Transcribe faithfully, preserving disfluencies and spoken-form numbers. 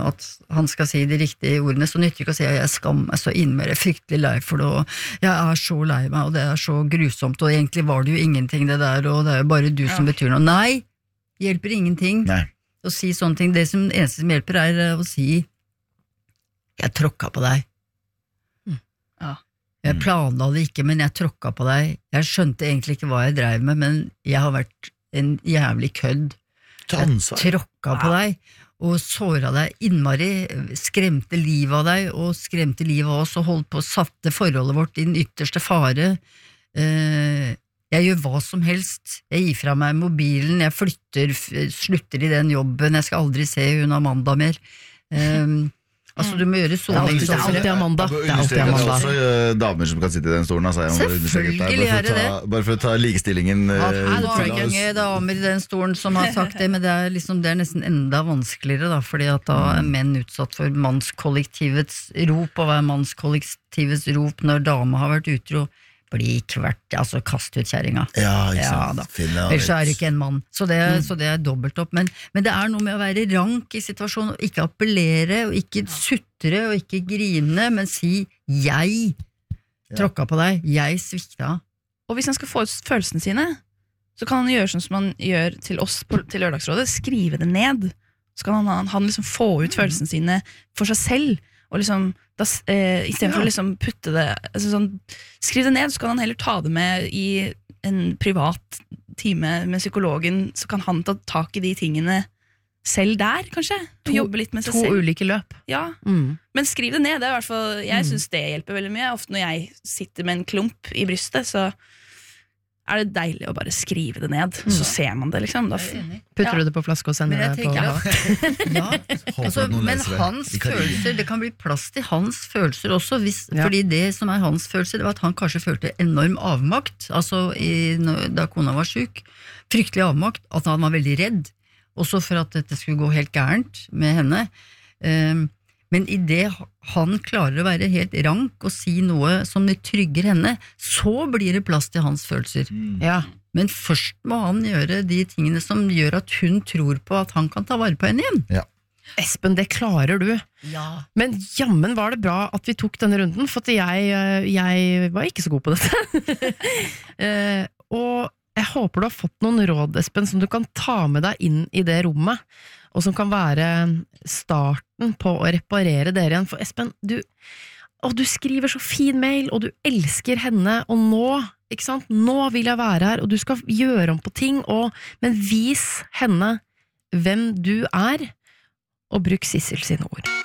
at han skal si de riktige ordene, så nytter ikke å si at jeg skam meg så innmere fryktelig lei for det, og jeg er så lei meg, og det er så grusomt, og egentlig var det jo ingenting det der, og det er jo bare du ja. Som betyr noe. Nei, hjelper ingenting Nei. Å si sånne ting. Det som eneste som hjelper er å si jeg tråkka på deg. Mm. Ja. Jeg planla det ikke, men jeg tråkka på deg. Jeg skjønte egentlig ikke hva jeg drev med, men jeg har vært en jævlig kødd. Jeg tråkka på deg, og såra deg innmari, skremte livet av deg, og skremte livet av oss, og holdt på å satte forholdet vårt i den ytterste fare. Eh, jeg gjør hva som helst. Jeg gir fra meg mobilen, jeg flytter, slutter i den jobben, jeg skal aldri se hun Amanda mer. Eh, Altså du må gjøre så mye. Det er alltid Amanda. Det er alltid Amanda. Det er også uh, damer som kan sitte i den stolen. Altså, Selvfølgelig er det det. Bare for å ta likestillingen. Uh, det er mange damer i den stolen som har sagt det, men det er, liksom, det er nesten enda vanskeligere, da, fordi at da er menn utsatt for mannskollektivets rop, og hva er mannskollektivets rop når dame har vært utro? Bli kvert, altså kast ut kjæringa. Ja, ikke sant. Ja, ellers er det ikke en mann. Så det, mm. så det er dobbelt opp. Men, men det er noe med å være rank i situasjonen, og ikke appellere, og ikke sutre, og ikke grine, men si, jeg tråkka på deg, jeg svikta. Og hvis han skal få ut følelsene sine, så kan han gjøre sånn som han gjør til oss på, til Lørdagsrådet, skrive det ned. Så kan han, han liksom få ut følelsene sine for seg selv, og liksom da, eh, i stedet for å liksom putte det altså sånn, skriv det ned, så kan han heller ta det med i en privat time med psykologen, så kan han ta tak i de tingene selv der, kanskje, to, jobbe litt med seg to selv. To ulike løp. Ja, mm. Men skriv det ned, det er i hvert fall, jeg mm. synes det hjelper veldig mye. Ofte når jeg sitter med en klump i brystet, så er det deilig å bare skrive det ned, mm. så ser man det liksom. Da putter ja. du det på flaske og sender det på? Ja, ja. Altså, men hans følelser, det kan bli plass til hans følelser også, hvis, ja. Fordi det som er hans følelser, det var at han kanskje følte enorm avmakt, altså i, da kona var syk, fryktelig avmakt, at han var veldig redd, også for at dette skulle gå helt gærent med henne. Um, Men i det han klarer å være helt rank og si noe som trygger henne, så blir det plass til hans følelser. Mm. Ja. Men først må han gjøre de tingene som gjør at hun tror på at han kan ta vare på henne igjen. Ja. Espen, det klarer du. Ja. Men jammen var det bra at vi tok denne runden, for at jeg, jeg var ikke så god på dette. uh, og jeg håper du har fått noen råd, Espen, som du kan ta med deg inn i det rommet, og som kan være starten på å reparere dere igjen. For Espen, du, å, du skriver så fin mail, og du elsker henne, og nå, ikke sant, nå vil jeg være her, og du skal gjøre om på ting, og, men vis henne hvem du er, og bruk Sissel sine ord.